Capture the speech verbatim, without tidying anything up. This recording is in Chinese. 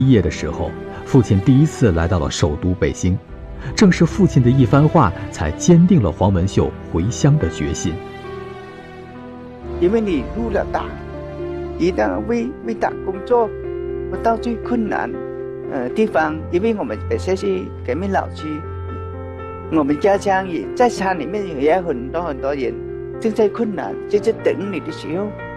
毕业的时候，父亲第一次来到了首都北京，正是父亲的一番话，才坚定了黄文秀回乡的决心。 因为你入了党，一旦为为党工作，到最困难呃地方，因为我们本身是革命老区，我们家乡也在山里面也有很多很多人正在困难，就在等你的时候。